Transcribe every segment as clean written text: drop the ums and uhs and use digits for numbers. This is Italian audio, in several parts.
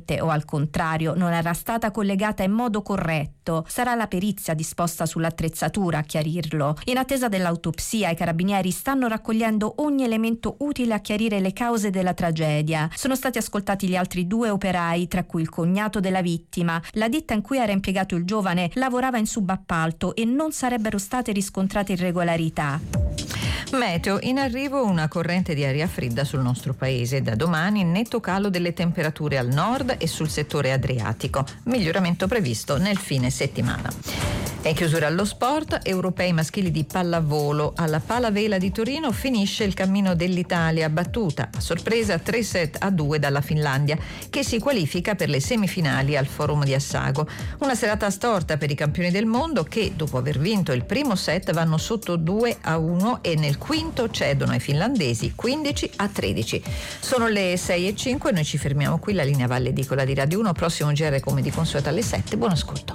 o al contrario non era stata collegata in modo corretto. Sarà la perizia disposta sull'attrezzatura a chiarirlo. In attesa dell'autopsia, i carabinieri stanno raccogliendo ogni elemento utile a chiarire le cause della tragedia. Sono stati ascoltati gli altri 2 operai, tra cui il cognato della vittima. La ditta in cui era impiegato il giovane lavorava in subappalto e non sarebbero state riscontrate irregolarità. Meteo, in arrivo una corrente di aria fredda sul nostro paese. Da domani netto calo delle temperature al nord e sul settore adriatico. Miglioramento previsto nel fine settimana. E in chiusura allo sport, europei maschili di pallavolo. Alla Palavela di Torino finisce il cammino dell'Italia, battuta a sorpresa 3-2 dalla Finlandia, che si qualifica per le semifinali al Forum di Assago. Una serata storta per i campioni del mondo che, dopo aver vinto il primo set, vanno sotto 2-1 e nel quinto cedono ai finlandesi 15-13. Sono le 6:05, noi ci fermiamo qui, la linea Valle Edicola di Radio 1, prossimo GR come di consueto alle 7. Buon ascolto.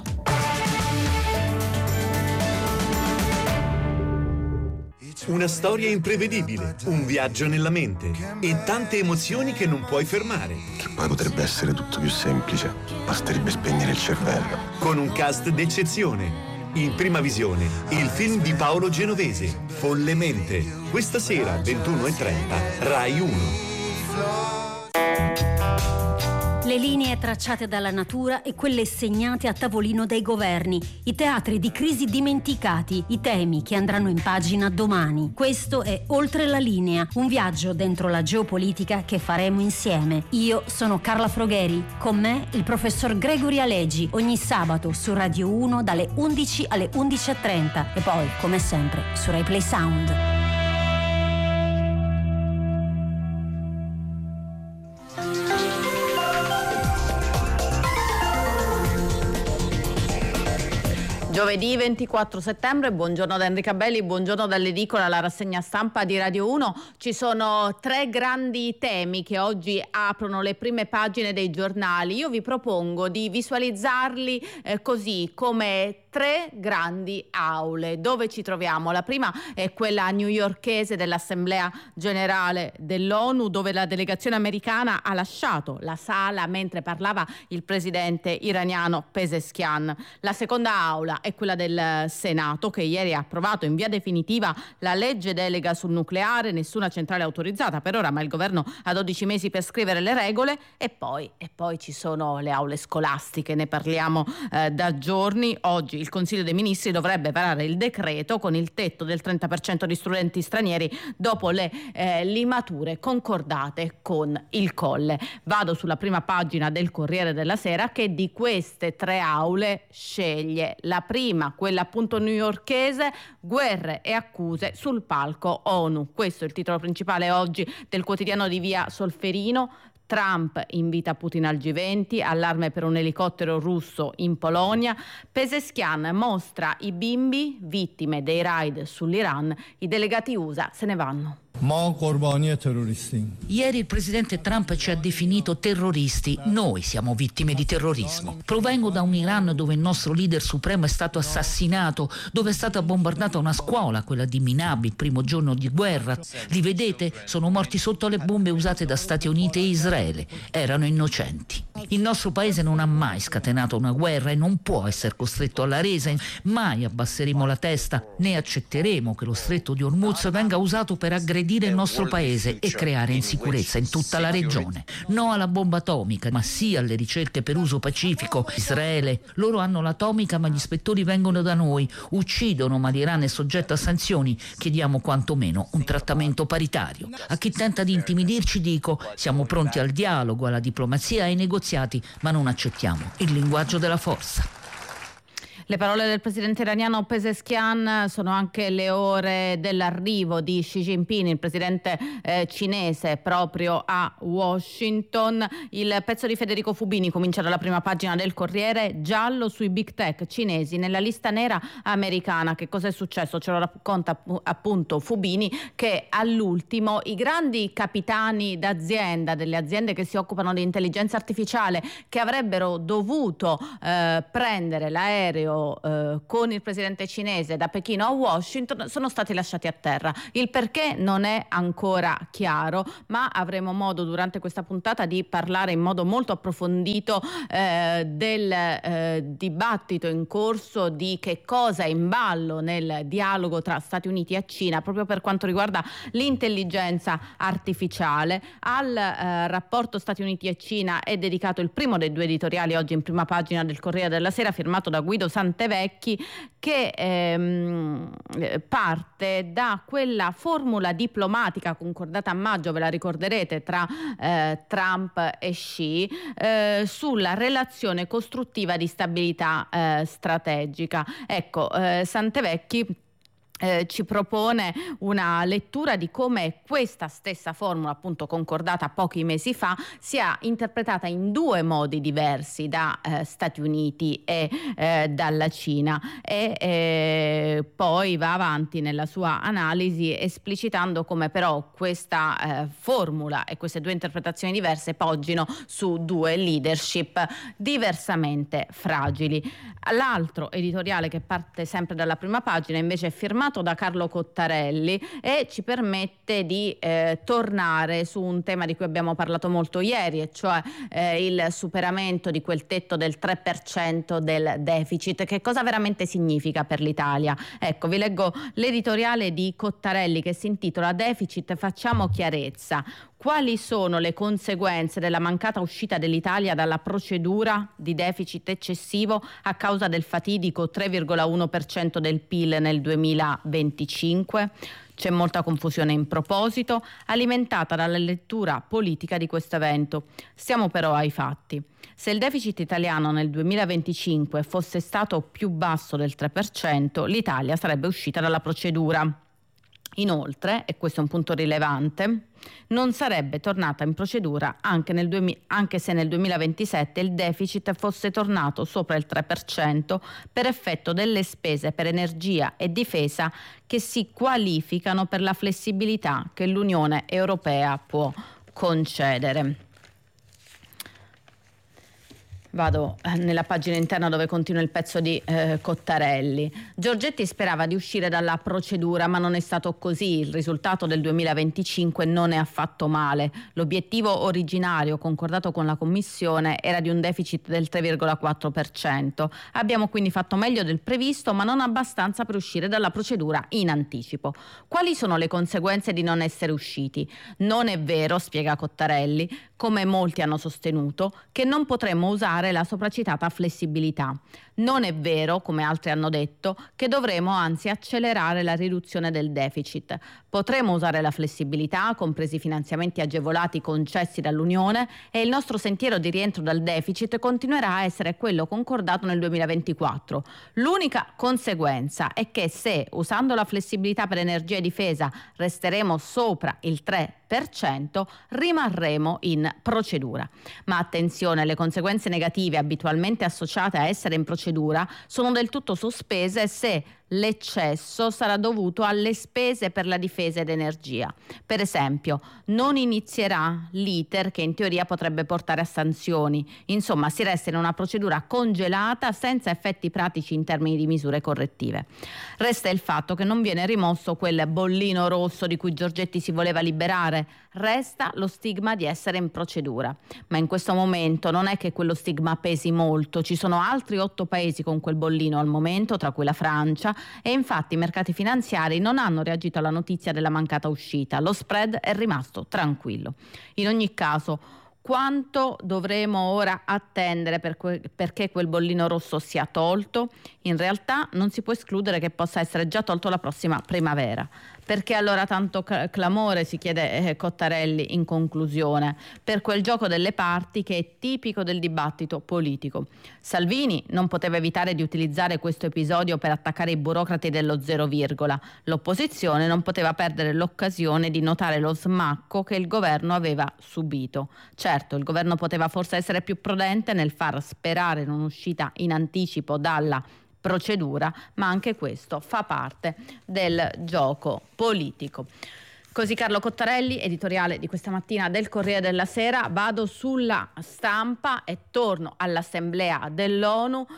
Una storia imprevedibile, un viaggio nella mente e tante emozioni che non puoi fermare. Che poi potrebbe essere tutto più semplice, basterebbe spegnere il cervello. Con un cast d'eccezione. In prima visione, il film di Paolo Genovese, Follemente. Questa sera, 21:30, Rai 1. Le linee tracciate dalla natura e quelle segnate a tavolino dai governi, i teatri di crisi dimenticati, i temi che andranno in pagina domani. Questo è Oltre la linea, un viaggio dentro la geopolitica che faremo insieme. Io sono Carla Frogheri, con me il professor Gregory Alegi, ogni sabato su Radio 1 dalle 11 alle 11:30 e poi, come sempre, su Rai Play Sound. Giovedì 24 settembre, buongiorno da Enrica Belli, buongiorno dall'edicola, la rassegna stampa di Radio 1. Ci sono 3 grandi temi che oggi aprono le prime pagine dei giornali. Io vi propongo di visualizzarli così, come 3 grandi aule. Dove ci troviamo? La prima è quella newyorkese dell'Assemblea Generale dell'ONU, dove la delegazione americana ha lasciato la sala mentre parlava il presidente iraniano Pezeshkian. La seconda aula è quella del Senato, che ieri ha approvato in via definitiva la legge delega sul nucleare, nessuna centrale autorizzata per ora, ma il governo ha 12 mesi per scrivere le regole. E poi ci sono le aule scolastiche, ne parliamo da giorni. Oggi il Consiglio dei Ministri dovrebbe varare il decreto con il tetto del 30% di studenti stranieri dopo le limature concordate con il Colle. Vado sulla prima pagina del Corriere della Sera, che di queste 3 aule sceglie la prima, quella appunto newyorkese, guerre e accuse sul palco ONU. Questo è il titolo principale oggi del quotidiano di via Solferino. Trump invita Putin al G20, allarme per un elicottero russo in Polonia. Pezeshkian mostra i bimbi vittime dei raid sull'Iran, i delegati USA se ne vanno. Ieri il presidente Trump ci ha definito terroristi. Noi siamo vittime di terrorismo. Provengo da un Iran dove il nostro leader supremo è stato assassinato, dove è stata bombardata una scuola, quella di Minab, il primo giorno di guerra. Li vedete? Sono morti sotto le bombe usate da Stati Uniti e Israele. Erano innocenti. Il nostro paese non ha mai scatenato una guerra e non può essere costretto alla resa. Mai abbasseremo la testa, né accetteremo che lo stretto di Hormuz venga usato per aggredire il nostro paese e creare insicurezza in tutta la regione. No alla bomba atomica, ma sì alle ricerche per uso pacifico. Israele, loro hanno l'atomica ma gli ispettori vengono da noi, uccidono ma l'Iran è soggetto a sanzioni. Chiediamo quantomeno un trattamento paritario. A chi tenta di intimidirci dico: siamo pronti al dialogo, alla diplomazia e ai negoziati, ma non accettiamo il linguaggio della forza. Le parole del presidente iraniano Pezeshkian sono anche le ore dell'arrivo di Xi Jinping, il presidente cinese, proprio a Washington. Il pezzo di Federico Fubini comincia dalla prima pagina del Corriere, giallo sui big tech cinesi nella lista nera americana. Che cosa è successo? Ce lo racconta appunto Fubini, che all'ultimo i grandi capitani d'azienda, delle aziende che si occupano di intelligenza artificiale, che avrebbero dovuto prendere l'aereo dialogo con il presidente cinese da Pechino a Washington sono stati lasciati a terra. Il perché non è ancora chiaro, ma avremo modo durante questa puntata di parlare in modo molto approfondito del dibattito in corso, di che cosa è in ballo nel dialogo tra Stati Uniti e Cina proprio per quanto riguarda l'intelligenza artificiale. Al rapporto Stati Uniti e Cina è dedicato il primo dei due editoriali oggi in prima pagina del Corriere della Sera, firmato da Guido Santevecchi, che parte da quella formula diplomatica concordata a maggio, ve la ricorderete, tra Trump e Xi sulla relazione costruttiva di stabilità strategica. Ecco, Santevecchi ci propone una lettura di come questa stessa formula, appunto concordata pochi mesi fa, sia interpretata in due modi diversi da Stati Uniti e dalla Cina, e poi va avanti nella sua analisi esplicitando come però questa formula e queste due interpretazioni diverse poggino su due leadership diversamente fragili. L'altro editoriale, che parte sempre dalla prima pagina, invece è firmato da Carlo Cottarelli e ci permette di tornare su un tema di cui abbiamo parlato molto ieri, e cioè il superamento di quel tetto del 3% del deficit. Che cosa veramente significa per l'Italia? Ecco, vi leggo l'editoriale di Cottarelli che si intitola "Deficit, facciamo chiarezza". Quali sono le conseguenze della mancata uscita dell'Italia dalla procedura di deficit eccessivo a causa del fatidico 3,1% del PIL nel 2025? C'è molta confusione in proposito, alimentata dalla lettura politica di questo evento. Stiamo però ai fatti. Se il deficit italiano nel 2025 fosse stato più basso del 3%, l'Italia sarebbe uscita dalla procedura. Inoltre, e questo è un punto rilevante, non sarebbe tornata in procedura anche se nel 2027 il deficit fosse tornato sopra il 3% per effetto delle spese per energia e difesa che si qualificano per la flessibilità che l'Unione Europea può concedere. Vado nella pagina interna dove continua il pezzo di Cottarelli. Giorgetti sperava di uscire dalla procedura, ma non è stato così. Il risultato del 2025 non è affatto male. L'obiettivo originario concordato con la Commissione era di un deficit del 3,4%. Abbiamo quindi fatto meglio del previsto, ma non abbastanza per uscire dalla procedura in anticipo. Quali sono le conseguenze di non essere usciti? Non è vero, spiega Cottarelli, come molti hanno sostenuto, che non potremmo usare la sopracitata flessibilità. Non è vero, come altri hanno detto, che dovremo anzi accelerare la riduzione del deficit. Potremo usare la flessibilità, compresi i finanziamenti agevolati concessi dall'Unione, e il nostro sentiero di rientro dal deficit continuerà a essere quello concordato nel 2024. L'unica conseguenza è che se, usando la flessibilità per energia e difesa, resteremo sopra il 3%, rimarremo in procedura. Ma attenzione, le conseguenze negative abitualmente associate a essere in procedura sono del tutto sospese se l'eccesso sarà dovuto alle spese per la difesa ed energia. Per esempio, non inizierà l'iter che in teoria potrebbe portare a sanzioni. Insomma, si resta in una procedura congelata senza effetti pratici in termini di misure correttive. Resta il fatto che non viene rimosso quel bollino rosso di cui Giorgetti si voleva liberare. Resta lo stigma di essere in procedura. Ma in questo momento non è che quello stigma pesi molto. Ci sono altri 8 paesi con quel bollino al momento, tra cui la Francia, e infatti i mercati finanziari non hanno reagito alla notizia della mancata uscita. Lo spread è rimasto tranquillo. In ogni caso, quanto dovremo ora attendere perché quel bollino rosso sia tolto? In realtà non si può escludere che possa essere già tolto la prossima primavera. Perché allora tanto clamore, si chiede Cottarelli in conclusione? Per quel gioco delle parti che è tipico del dibattito politico. Salvini non poteva evitare di utilizzare questo episodio per attaccare i burocrati dello zero virgola. L'opposizione non poteva perdere l'occasione di notare lo smacco che il governo aveva subito. Certo, il governo poteva forse essere più prudente nel far sperare in un'uscita in anticipo dalla procedura, ma anche questo fa parte del gioco politico. Così Carlo Cottarelli, editoriale di questa mattina del Corriere della Sera. Vado sulla Stampa e torno all'Assemblea dell'ONU.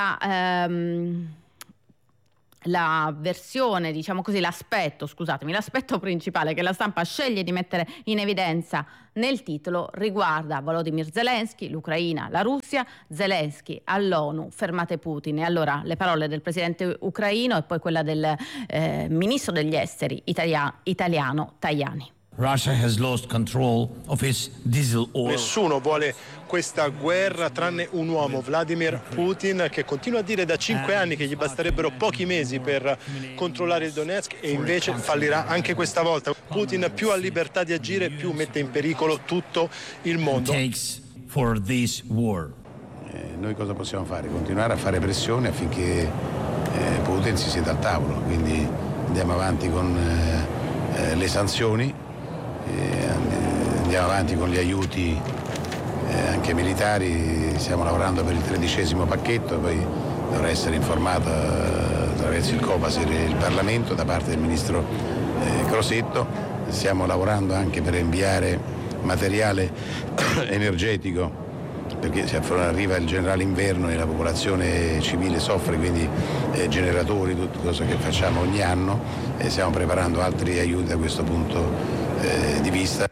La versione, diciamo così, l'aspetto principale che la Stampa sceglie di mettere in evidenza nel titolo riguarda Volodymyr Zelensky, l'Ucraina, la Russia. Zelensky all'ONU, fermate Putin. E allora le parole del presidente ucraino e poi quella del ministro degli esteri italiano Tajani. Russia has lost control of its diesel oil. Nessuno vuole questa guerra tranne un uomo, Vladimir Putin, che continua a dire da 5 anni che gli basterebbero pochi mesi per controllare il Donetsk, e invece fallirà anche questa volta. Putin più ha libertà di agire, più mette in pericolo tutto il mondo. For this war. Noi cosa possiamo fare? Continuare a fare pressione affinché Putin si sieda al tavolo, quindi andiamo avanti con le sanzioni, andiamo avanti con gli aiuti anche militari. Stiamo lavorando per il 13° pacchetto, poi dovrà essere informato attraverso il Copasir il Parlamento da parte del ministro Crosetto. Stiamo lavorando anche per inviare materiale energetico, perché se arriva il generale inverno e la popolazione civile soffre, quindi generatori, tutto cosa che facciamo ogni anno, e stiamo preparando altri aiuti da questo punto di vista.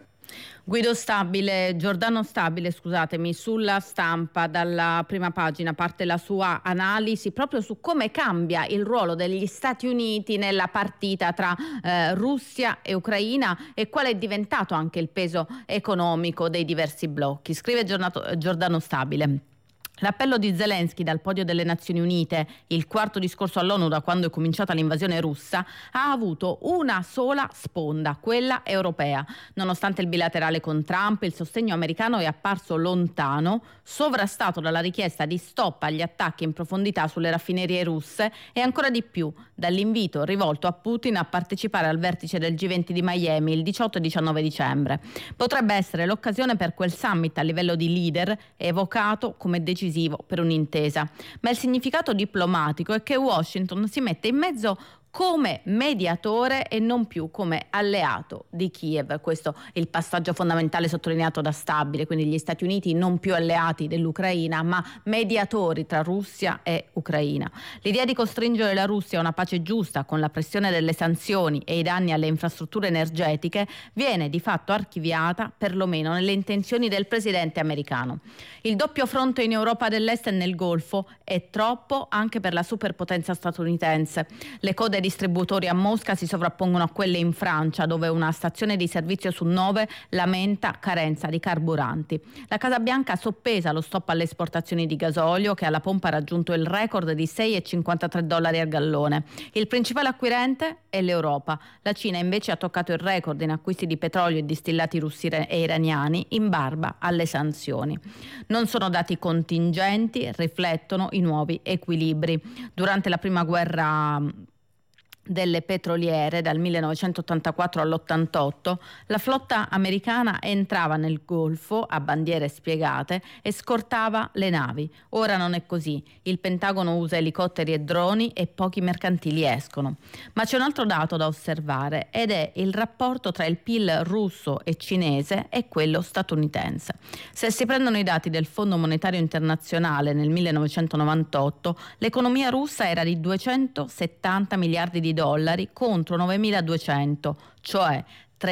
Giordano Stabile, sulla Stampa, dalla prima pagina parte la sua analisi proprio su come cambia il ruolo degli Stati Uniti nella partita tra Russia e Ucraina e qual è diventato anche il peso economico dei diversi blocchi. Scrive Giordano Stabile. L'appello di Zelensky dal podio delle Nazioni Unite, il quarto discorso all'ONU da quando è cominciata l'invasione russa, ha avuto una sola sponda, quella europea. Nonostante il bilaterale con Trump, il sostegno americano è apparso lontano, sovrastato dalla richiesta di stop agli attacchi in profondità sulle raffinerie russe e ancora di più dall'invito rivolto a Putin a partecipare al vertice del G20 di Miami il 18 e 19 dicembre. Potrebbe essere l'occasione per quel summit a livello di leader evocato come decisivo per un'intesa, ma il significato diplomatico è che Washington si mette in mezzo come mediatore e non più come alleato di Kiev. Questo è il passaggio fondamentale sottolineato da Stabile, quindi gli Stati Uniti non più alleati dell'Ucraina ma mediatori tra Russia e Ucraina. L'idea di costringere la Russia a una pace giusta con la pressione delle sanzioni e i danni alle infrastrutture energetiche viene di fatto archiviata, perlomeno nelle intenzioni del presidente americano. Il doppio fronte in Europa dell'Est e nel Golfo è troppo anche per la superpotenza statunitense. Le code distributori a Mosca si sovrappongono a quelle in Francia, dove una stazione di servizio su 9 lamenta carenza di carburanti. La Casa Bianca soppesa lo stop alle esportazioni di gasolio, che alla pompa ha raggiunto il record di $6,53 al gallone. Il principale acquirente è l'Europa. La Cina invece ha toccato il record in acquisti di petrolio e distillati russi e iraniani in barba alle sanzioni. Non sono dati contingenti, riflettono i nuovi equilibri. Durante la prima guerra delle petroliere dal 1984 all'88, la flotta americana entrava nel Golfo a bandiere spiegate e scortava le navi. Ora non è così. Il Pentagono usa elicotteri e droni e pochi mercantili escono. Ma c'è un altro dato da osservare ed è il rapporto tra il PIL russo e cinese e quello statunitense. Se si prendono i dati del Fondo Monetario Internazionale nel 1998, l'economia russa era di 270 miliardi di dollari contro 9.200, cioè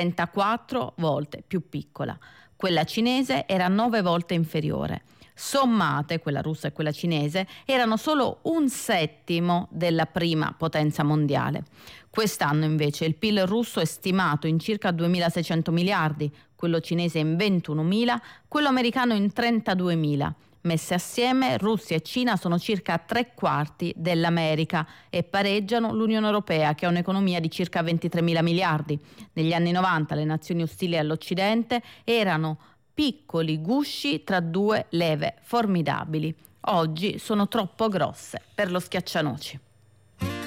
34 volte più piccola. Quella cinese era 9 volte inferiore. Sommate, quella russa e quella cinese, erano solo 1/7 della prima potenza mondiale. Quest'anno invece il PIL russo è stimato in circa 2.600 miliardi, quello cinese in 21.000, quello americano in 32.000. Messe assieme, Russia e Cina sono circa 3/4 dell'America e pareggiano l'Unione Europea, che ha un'economia di circa 23.000 miliardi. Negli anni 90 le nazioni ostili all'Occidente erano piccoli gusci tra due leve formidabili. Oggi sono troppo grosse per lo schiaccianoci.